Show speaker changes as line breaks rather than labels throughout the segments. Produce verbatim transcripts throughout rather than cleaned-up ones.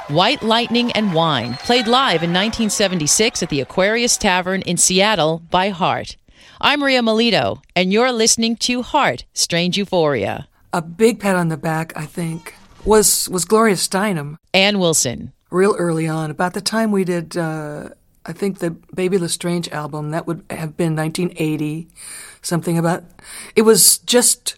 White Lightning and Wine, played live in nineteen seventy-six at the Aquarius Tavern in Seattle by Heart. I'm Maria Melito, and you're listening to Heart, Strange Euphoria.
A big pat on the back, I think, was was Gloria Steinem.
Ann Wilson.
Real early on, about the time we did, uh, I think, the Baby Lestrange album, that would have been nineteen eighty, something about, it was just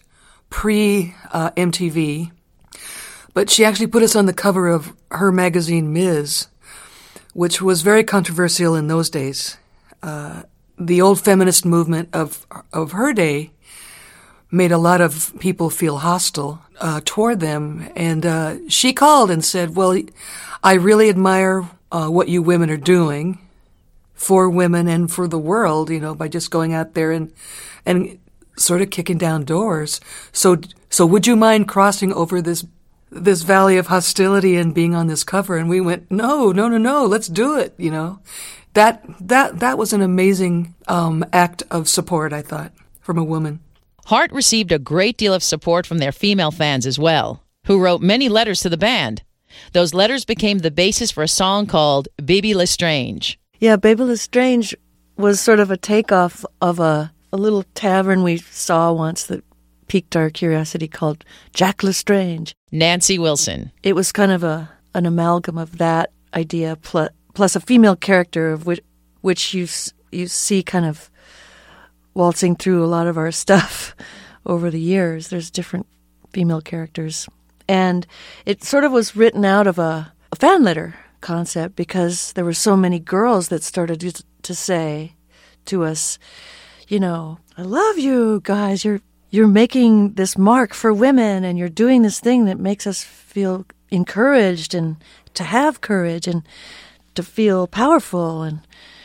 pre-M T V. But she actually put us on the cover of her magazine, Miz, which was very controversial in those days. Uh, the old feminist movement of of her day made a lot of people feel hostile uh, toward them. And uh, she called and said, well, I really admire uh, what you women are doing for women and for the world, you know, by just going out there and and sort of kicking down doors. So so would you mind crossing over this this valley of hostility and being on this cover? And we went, no, no, no, no, let's do it, you know. That that that was an amazing um, act of support, I thought, from a woman.
Heart received a great deal of support from their female fans as well, who wrote many letters to the band. Those letters became the basis for a song called Baby Lestrange.
Yeah, Baby Lestrange was sort of a takeoff of a, a little tavern we saw once that piqued our curiosity called Jack Lestrange.
Nancy Wilson.
It was kind of a an amalgam of that idea plus, plus a female character of which, which you you see kind of waltzing through a lot of our stuff over the years. There's different female characters. And it sort of was written out of a, a fan letter concept because there were so many girls that started to, to say to us, you know, I love you guys. You're You're making this mark for women, and you're doing this thing that makes us feel encouraged and to have courage and to feel powerful. And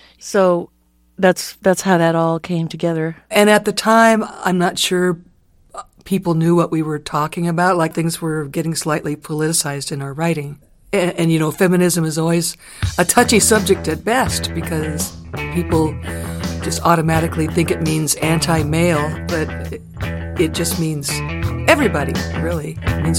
so that's that's how that all came together.
And at the time, I'm not sure people knew what we were talking about, like things were getting slightly politicized in our writing. And, and you know, feminism is always a touchy subject at best because people just automatically think it means anti-male, but it, it just means everybody, really. It means